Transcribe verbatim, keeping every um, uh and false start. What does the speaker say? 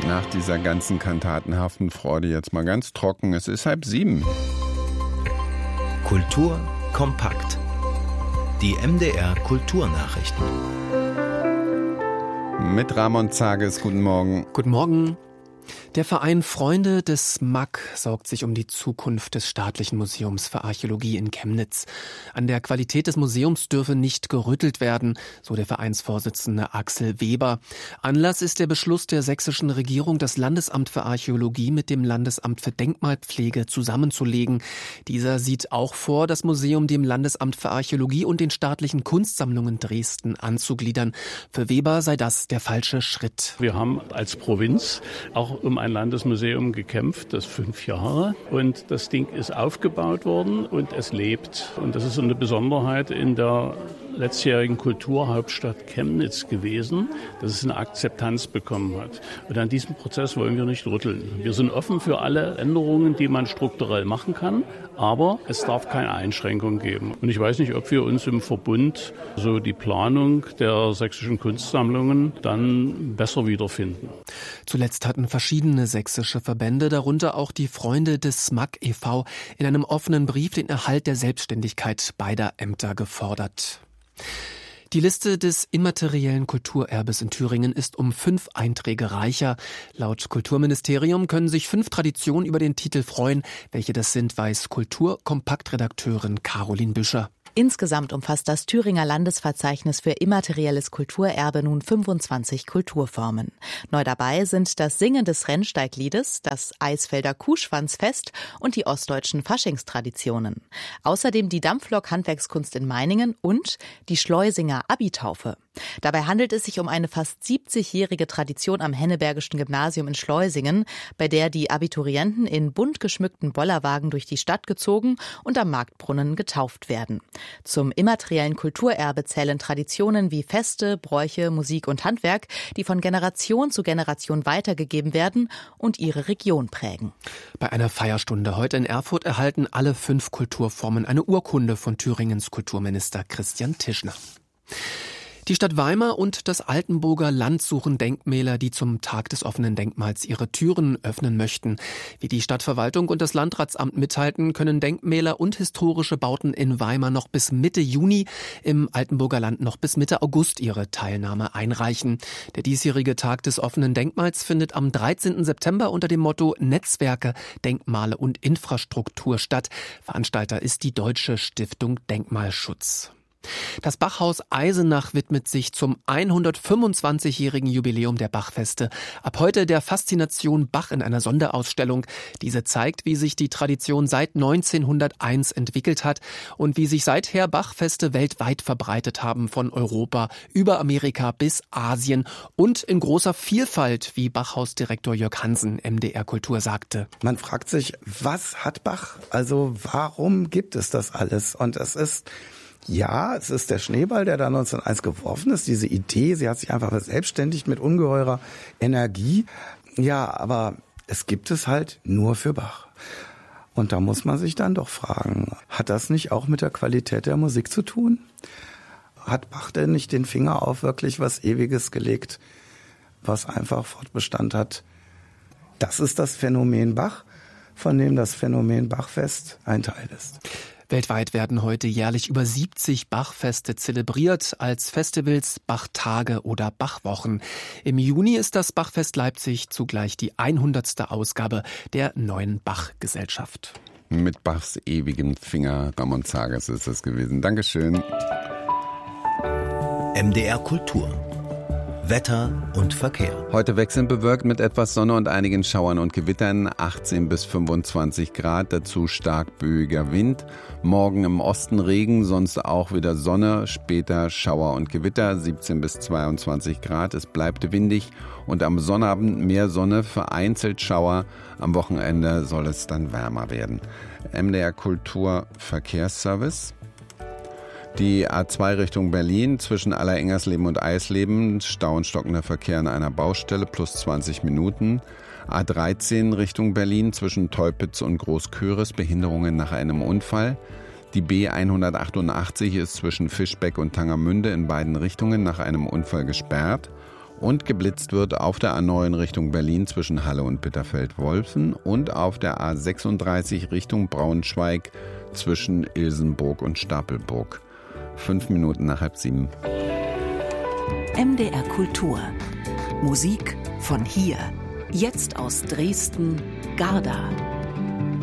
Nach dieser ganzen kantatenhaften Freude jetzt mal ganz trocken. Es ist halb sieben. Kultur kompakt. Die M D R Kulturnachrichten. Mit Ramon Zages, guten Morgen. Guten Morgen. Der Verein Freunde des M A K sorgt sich um die Zukunft des Staatlichen Museums für Archäologie in Chemnitz. An der Qualität des Museums dürfe nicht gerüttelt werden, so der Vereinsvorsitzende Axel Weber. Anlass ist der Beschluss der sächsischen Regierung, das Landesamt für Archäologie mit dem Landesamt für Denkmalpflege zusammenzulegen. Dieser sieht auch vor, das Museum dem Landesamt für Archäologie und den staatlichen Kunstsammlungen Dresden anzugliedern. Für Weber sei das der falsche Schritt. Wir haben als Provinz auch um ein Landesmuseum gekämpft, das fünf Jahre. Und das Ding ist aufgebaut worden und es lebt. Und das ist eine Besonderheit in der letztjährigen Kulturhauptstadt Chemnitz gewesen, dass es eine Akzeptanz bekommen hat. Und an diesem Prozess wollen wir nicht rütteln. Wir sind offen für alle Änderungen, die man strukturell machen kann, aber es darf keine Einschränkung geben. Und ich weiß nicht, ob wir uns im Verbund so die Planung der sächsischen Kunstsammlungen dann besser wiederfinden. Zuletzt hatten verschiedene sächsische Verbände, darunter auch die Freunde des M A K e V, in einem offenen Brief den Erhalt der Selbstständigkeit beider Ämter gefordert. Die Liste des immateriellen Kulturerbes in Thüringen ist um fünf Einträge reicher. Laut Kulturministerium können sich fünf Traditionen über den Titel freuen. Welche das sind, weiß Kulturkompaktredakteurin Caroline Büscher. Insgesamt umfasst das Thüringer Landesverzeichnis für immaterielles Kulturerbe nun fünfundzwanzig Kulturformen. Neu dabei sind das Singen des Rennsteigliedes, das Eisfelder Kuhschwanzfest und die ostdeutschen Faschingstraditionen. Außerdem die Dampflok-Handwerkskunst in Meiningen und die Schleusinger Abitaufe. Dabei handelt es sich um eine fast siebzigjährige Tradition am Hennebergischen Gymnasium in Schleusingen, bei der die Abiturienten in bunt geschmückten Bollerwagen durch die Stadt gezogen und am Marktbrunnen getauft werden. Zum immateriellen Kulturerbe zählen Traditionen wie Feste, Bräuche, Musik und Handwerk, die von Generation zu Generation weitergegeben werden und ihre Region prägen. Bei einer Feierstunde heute in Erfurt erhalten alle fünf Kulturformen eine Urkunde von Thüringens Kulturminister Christian Tischner. Die Stadt Weimar und das Altenburger Land suchen Denkmäler, die zum Tag des offenen Denkmals ihre Türen öffnen möchten. Wie die Stadtverwaltung und das Landratsamt mitteilten, können Denkmäler und historische Bauten in Weimar noch bis Mitte Juni, im Altenburger Land noch bis Mitte August ihre Teilnahme einreichen. Der diesjährige Tag des offenen Denkmals findet am dreizehnten September unter dem Motto Netzwerke, Denkmale und Infrastruktur statt. Veranstalter ist die Deutsche Stiftung Denkmalschutz. Das Bachhaus Eisenach widmet sich zum hundertfünfundzwanzigjährigen Jubiläum der Bachfeste. Ab heute der Faszination Bach in einer Sonderausstellung. Diese zeigt, wie sich die Tradition seit neunzehnhunderteins entwickelt hat und wie sich seither Bachfeste weltweit verbreitet haben, von Europa über Amerika bis Asien und in großer Vielfalt, wie Bachhausdirektor Jörg Hansen M D R Kultur sagte. Man fragt sich, was hat Bach? Also warum gibt es das alles? Und es ist Ja, es ist der Schneeball, der da neunzehnhunderteins geworfen ist. Diese Idee, sie hat sich einfach verselbstständigt mit ungeheurer Energie. Ja, aber es gibt es halt nur für Bach. Und da muss man sich dann doch fragen, hat das nicht auch mit der Qualität der Musik zu tun? Hat Bach denn nicht den Finger auf wirklich was Ewiges gelegt, was einfach Fortbestand hat? Das ist das Phänomen Bach, von dem das Phänomen Bachfest ein Teil ist. Weltweit werden heute jährlich über siebzig Bachfeste zelebriert, als Festivals, Bachtage oder Bachwochen. Im Juni ist das Bachfest Leipzig zugleich die hundertste Ausgabe der neuen Bach-Gesellschaft. Mit Bachs ewigem Finger, Ramon Zages ist das gewesen. Dankeschön. M D R Kultur. Wetter und Verkehr. Heute wechselnd bewölkt mit etwas Sonne und einigen Schauern und Gewittern, achtzehn bis fünfundzwanzig Grad, dazu stark böiger Wind. Morgen im Osten Regen, sonst auch wieder Sonne, später Schauer und Gewitter, siebzehn bis zweiundzwanzig Grad. Es bleibt windig und am Sonnabend mehr Sonne, vereinzelt Schauer. Am Wochenende soll es dann wärmer werden. M D R Kultur Verkehrsservice. Die A zwei Richtung Berlin zwischen Allerengersleben und Eisleben, Stau und stockender Verkehr an einer Baustelle, plus zwanzig Minuten. A dreizehn Richtung Berlin zwischen Teupitz und Großköris, Behinderungen nach einem Unfall. Die B hundertachtundachtzig ist zwischen Fischbeck und Tangermünde in beiden Richtungen nach einem Unfall gesperrt. Und geblitzt wird auf der A neun Richtung Berlin zwischen Halle und Bitterfeld-Wolfen und auf der A sechsunddreißig Richtung Braunschweig zwischen Ilsenburg und Stapelburg. Fünf Minuten nach halb sieben. M D R Kultur. Musik von hier. Jetzt aus Dresden, Garda.